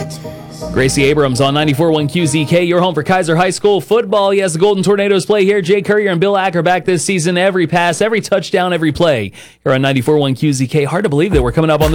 Gracie Abrams on 94.1 QZK, your home for Kaiser High School football. Yes, the Golden Tornadoes play here. Jay Courier and Bill Acker back this season. Every pass, every touchdown, every play here on 94.1 QZK. Hard to believe that we're coming up on this